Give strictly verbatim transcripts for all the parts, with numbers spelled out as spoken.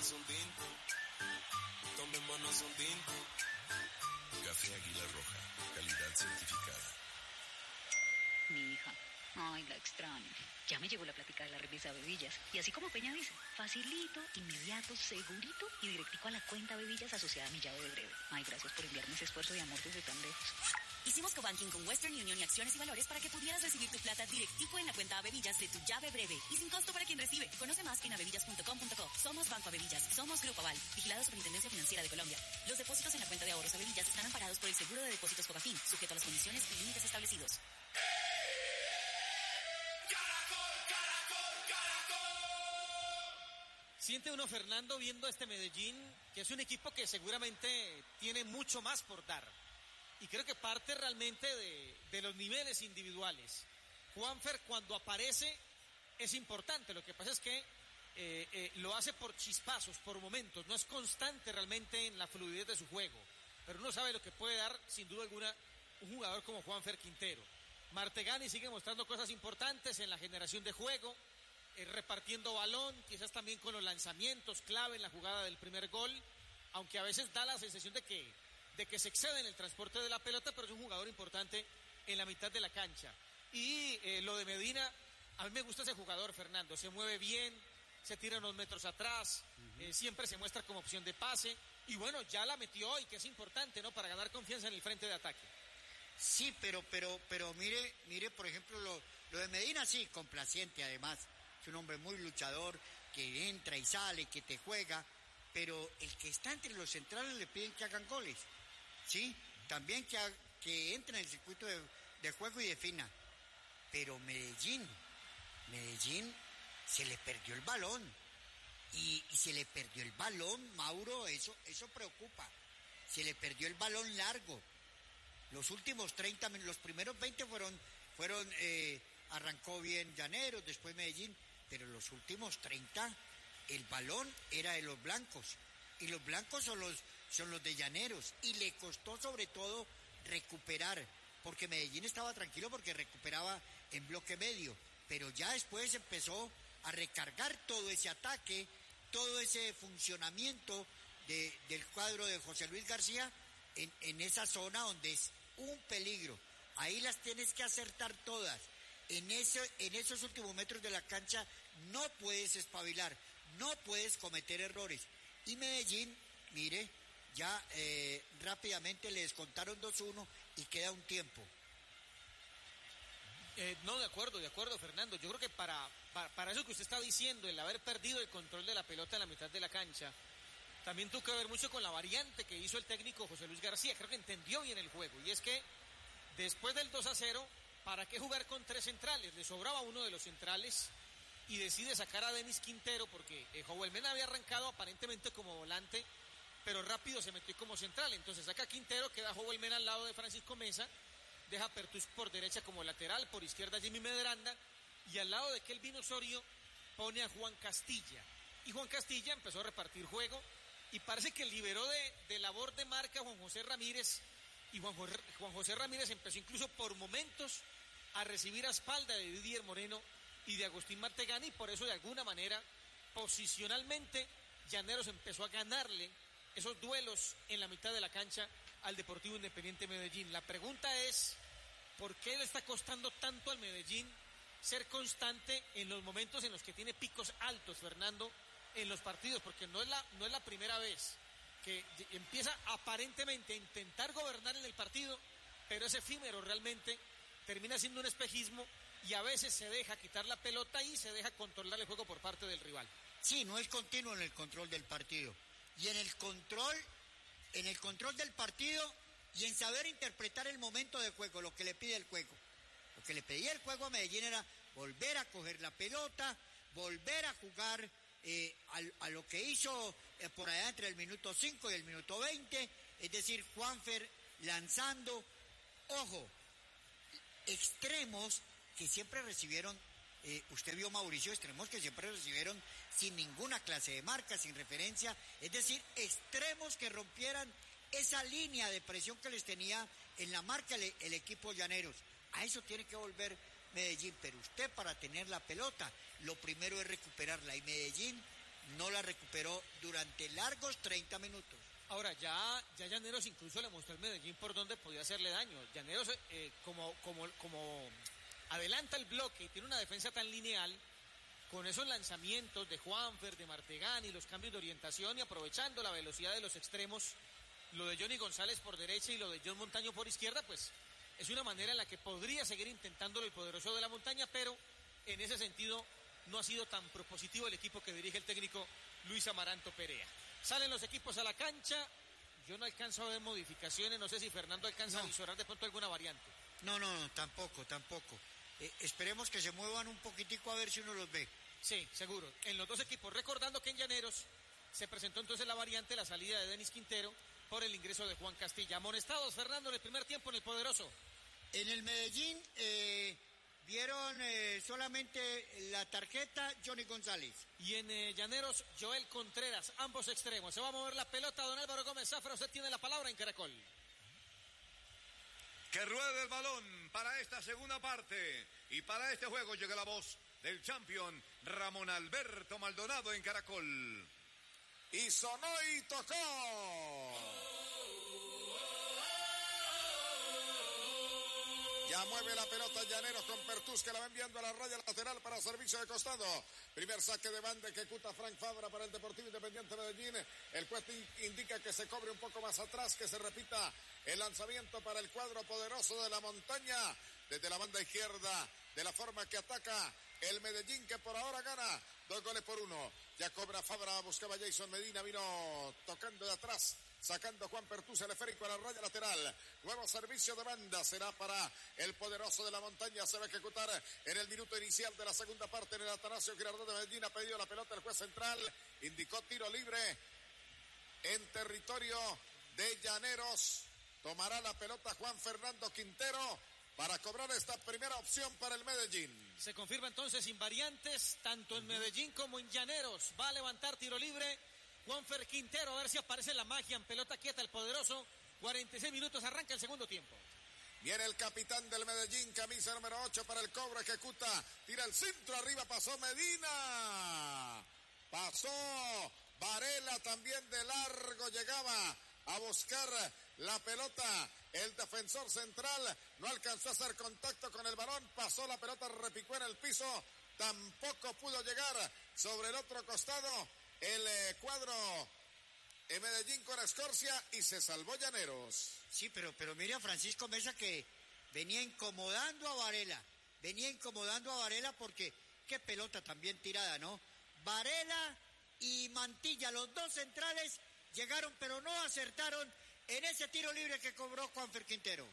tomémonos un tinto, tomémonos un tinto. Café Águila Roja, calidad certificada. Mi hija, ay, la extraño. Ya me llegó la plática de la revista Bebillas. Y así como Peña dice, facilito, inmediato, segurito y directico a la cuenta Bebillas asociada a mi llave de breve. Ay, gracias por enviarme ese esfuerzo de amor desde tan lejos. Hicimos cobanking con Western Union y Acciones y Valores para que pudieras recibir tu plata directico en la cuenta Bebillas de tu llave breve y sin costo para quien recibe. Conoce más en abebillas punto com punto co. Somos Banco Abebillas, somos Grupo Aval, vigilado Superintendencia Financiera de Colombia. Los depósitos en la cuenta de ahorros Abebillas están amparados por el Seguro de Depósitos Fogafín, sujeto a las condiciones y límites establecidos. Siente uno, Fernando, viendo a este Medellín, que es un equipo que seguramente tiene mucho más por dar. Y creo que parte realmente de, de los niveles individuales. Juanfer, cuando aparece, es importante. Lo que pasa es que eh, eh, lo hace por chispazos, por momentos. No es constante realmente en la fluidez de su juego. Pero uno sabe lo que puede dar, sin duda alguna, un jugador como Juanfer Quintero. Martegani sigue mostrando cosas importantes en la generación de juego. Eh, repartiendo balón, quizás también con los lanzamientos clave en la jugada del primer gol, aunque a veces da la sensación de que, de que se excede en el transporte de la pelota, pero es un jugador importante en la mitad de la cancha. Y eh, lo de Medina, a mí me gusta ese jugador, Fernando, se mueve bien, se tira unos metros atrás, uh-huh. eh, siempre se muestra como opción de pase, y bueno, ya la metió hoy, que es importante, ¿no?, para ganar confianza en el frente de ataque. Sí, pero, pero, pero mire, mire, por ejemplo, lo, lo de Medina, sí, complaciente además. Es un hombre muy luchador, que entra y sale, que te juega, pero el que está entre los centrales le piden que hagan goles, ¿sí? También que, ha, que entre en el circuito de, de juego y defina. Pero Medellín, Medellín se le perdió el balón. Y, y se le perdió el balón, Mauro, eso, eso preocupa. Se le perdió el balón largo. Los últimos treinta minutos, los primeros veinte fueron, fueron eh, arrancó bien Llaneros, después Medellín. Pero los últimos treinta, el balón era de los blancos. Y los blancos son los, son los de Llaneros. Y le costó sobre todo recuperar. Porque Medellín estaba tranquilo porque recuperaba en bloque medio. Pero ya después empezó a recargar todo ese ataque, todo ese funcionamiento de, del cuadro de José Luis García en, en esa zona donde es un peligro. Ahí las tienes que acertar todas. En, ese, en esos últimos metros de la cancha no puedes espabilar, no puedes cometer errores. Y Medellín, mire, ya eh, rápidamente le descontaron dos uno y queda un tiempo. Eh, no, de acuerdo, de acuerdo, Fernando. Yo creo que para, para, para eso que usted está diciendo, el haber perdido el control de la pelota en la mitad de la cancha, también tuvo que ver mucho con la variante que hizo el técnico José Luis García. Creo que entendió bien el juego. Y es que después del dos a cero... ¿para qué jugar con tres centrales? Le sobraba uno de los centrales y decide sacar a Denis Quintero porque eh, Howell Mena había arrancado aparentemente como volante, pero rápido se metió como central. Entonces saca a Quintero, queda Howell Mena al lado de Francisco Mesa, deja a Pertus por derecha como lateral, por izquierda Jimmy Medranda, y al lado de Kelvin Osorio pone a Juan Castilla. Y Juan Castilla empezó a repartir juego y parece que liberó de, de labor de marca a Juan José Ramírez. Y Juan José, Juan José Ramírez empezó incluso por momentos a recibir a espalda de Didier Moreno y de Agustín Martegani, y por eso de alguna manera, posicionalmente, Llaneros empezó a ganarle esos duelos en la mitad de la cancha al Deportivo Independiente Medellín. La pregunta es, ¿por qué le está costando tanto al Medellín ser constante en los momentos en los que tiene picos altos, Fernando, en los partidos? Porque no es la, no es la primera vez que empieza aparentemente a intentar gobernar en el partido, pero es efímero realmente, termina siendo un espejismo y a veces se deja quitar la pelota y se deja controlar el juego por parte del rival. Sí, no es continuo en el control del partido. Y en el control, en el control del partido y en saber interpretar el momento de juego, lo que le pide el juego. Lo que le pedía el juego a Medellín era volver a coger la pelota, volver a jugar Eh, a, a lo que hizo eh, por allá entre el minuto cinco y el minuto veinte, es decir, Juanfer lanzando, ojo, extremos que siempre recibieron, eh, usted vio Mauricio, extremos que siempre recibieron sin ninguna clase de marca, sin referencia, es decir, extremos que rompieran esa línea de presión que les tenía en la marca el, el equipo Llaneros. A eso tiene que volver Medellín, pero usted para tener la pelota, lo primero es recuperarla, y Medellín no la recuperó durante largos treinta minutos. Ahora, ya, ya Llaneros incluso le mostró al Medellín por dónde podía hacerle daño. Llaneros, eh, como, como, como adelanta el bloque y tiene una defensa tan lineal, con esos lanzamientos de Juanfer, de Martegán y los cambios de orientación y aprovechando la velocidad de los extremos, lo de Johnny González por derecha y lo de John Montaño por izquierda, pues es una manera en la que podría seguir intentándolo el poderoso de la montaña, pero en ese sentido no ha sido tan propositivo el equipo que dirige el técnico Luis Amaranto Perea. Salen los equipos a la cancha, yo no alcanzo a ver modificaciones, no sé si Fernando alcanza no. a visorar de pronto alguna variante. No, no, no, tampoco, tampoco. Eh, esperemos que se muevan un poquitico a ver si uno los ve. Sí, seguro. En los dos equipos, recordando que en Llaneros se presentó entonces la variante, la salida de Denis Quintero por el ingreso de Juan Castilla. Amonestados, Fernando, en el primer tiempo en el poderoso. En el Medellín eh, vieron eh, solamente la tarjeta Johnny González. Y en eh, Llaneros, Joel Contreras, ambos extremos. Se va a mover la pelota, don Álvaro Gómez Zafra, usted tiene la palabra en Caracol. Que ruede el balón para esta segunda parte. Y para este juego llega la voz del champion Ramón Alberto Maldonado en Caracol. Y sonó y tocó. Ya mueve la pelota Llaneros con Pertus, que la va enviando a la raya lateral para servicio de costado. Primer saque de banda que ejecuta Frank Fabra para el Deportivo Independiente Medellín. El juez indica que se cobre un poco más atrás, que se repita el lanzamiento para el cuadro poderoso de la montaña. Desde la banda izquierda, de la forma que ataca el Medellín, que por ahora gana dos goles por uno. Ya cobra Fabra, buscaba Jason Medina, vino tocando de atrás, sacando Juan Pertus el esférico a la raya lateral. Nuevo servicio de banda será para el poderoso de la montaña. Se va a ejecutar en el minuto inicial de la segunda parte en el Atanasio Girardot de Medellín. Ha pedido la pelota el juez central, indicó tiro libre en territorio de Llaneros. Tomará la pelota Juan Fernando Quintero para cobrar esta primera opción para el Medellín. Se confirma entonces invariantes tanto en Medellín como en Llaneros. Va a levantar tiro libre Juanfer Quintero, a ver si aparece la magia en pelota quieta el poderoso. cuarenta y seis minutos, arranca el segundo tiempo. Viene el capitán del Medellín, camisa número ocho para el cobro, ejecuta, tira el centro, arriba pasó Medina. Pasó Varela también de largo, llegaba a buscar la pelota. El defensor central no alcanzó a hacer contacto con el balón, pasó la pelota, repicó en el piso, tampoco pudo llegar sobre el otro costado el eh, cuadro en Medellín con Escorcia y se salvó Llaneros. Sí, pero, pero mire a Francisco Mesa que venía incomodando a Varela, venía incomodando a Varela porque qué pelota también tirada, ¿no? Varela y Mantilla, los dos centrales, llegaron pero no acertaron en ese tiro libre que cobró Juanfer Quintero.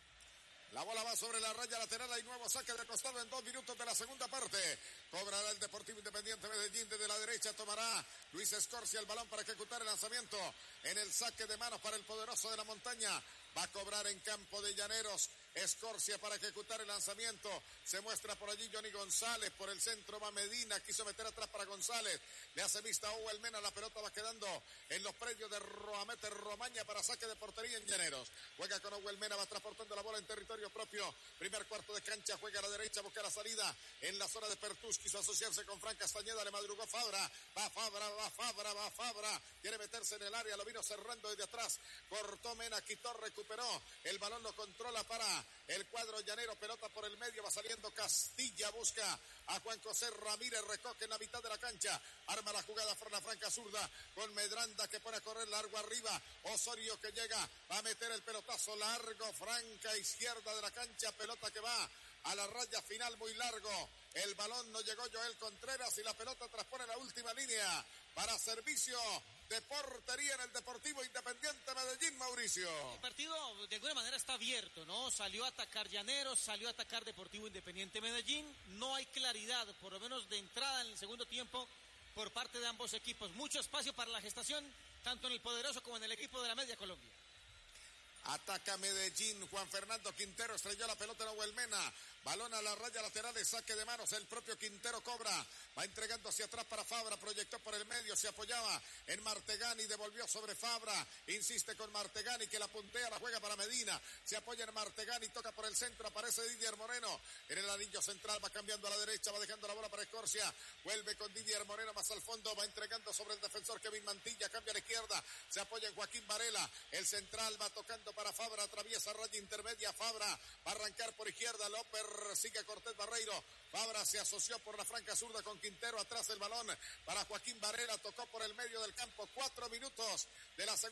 La bola va sobre la raya lateral, hay nuevo saque de costado en dos minutos de la segunda parte. Cobrará el Deportivo Independiente Medellín desde la derecha, tomará Luis Escorcia el balón para ejecutar el lanzamiento en el saque de manos para el poderoso de la montaña. Va a cobrar en campo de Llaneros Escorcia para ejecutar el lanzamiento. Se muestra por allí Johnny González, por el centro va Medina, quiso meter atrás para González. Le hace vista a Hugo Elmena, la pelota va quedando en los predios de Roamete Romaña para saque de portería en Llaneros. Juega con Hugo Elmena, va transportando la bola en territorio propio. Primer cuarto de cancha, juega a la derecha, busca la salida en la zona de Pertus, quiso asociarse con Fran Castañeda, le madrugó Fabra. Va Fabra, va Fabra, va Fabra. Quiere meterse en el área, lo vino cerrando desde atrás. Cortó Mena, quitó, recuperó. El balón lo controla para el cuadro llanero, pelota por el medio, va saliendo Castilla, busca a Juan José Ramírez, recoge en la mitad de la cancha, arma la jugada por la franca zurda con Medranda que pone a correr largo arriba, Osorio que llega, va a meter el pelotazo largo, franca izquierda de la cancha, pelota que va a la raya final muy largo, el balón no llegó Joel Contreras y la pelota transpone la última línea para servicio de portería en el Deportivo Independiente Medellín, Mauricio. El partido de alguna manera está abierto, ¿no? Salió a atacar Llaneros, salió a atacar Deportivo Independiente Medellín. No hay claridad, por lo menos de entrada en el segundo tiempo, por parte de ambos equipos. Mucho espacio para la gestación, tanto en el poderoso como en el equipo de la Media Colombia. Ataca Medellín. Juan Fernando Quintero estrelló la pelota en Nahuel Mena. Balón a la raya lateral de saque de manos. El propio Quintero cobra. Va entregando hacia atrás para Fabra. Proyectó por el medio. Se apoyaba en Martegani. Devolvió sobre Fabra. Insiste con Martegani que la puntea. La juega para Medina. Se apoya en Martegani. Toca por el centro. Aparece Didier Moreno. En el anillo central. Va cambiando a la derecha. Va dejando la bola para Escorcia. Vuelve con Didier Moreno más al fondo. Va entregando sobre el defensor Kevin Mantilla. Cambia a la izquierda. Se apoya en Joaquín Varela. El central va tocando para Fabra. Atraviesa raya intermedia. Fabra va a arrancar por izquierda. López sigue Cortés Barreiro. Fabra se asoció por la franca zurda con Quintero. Atrás el balón para Joaquín Varela. Tocó por el medio del campo. Cuatro minutos de la segunda.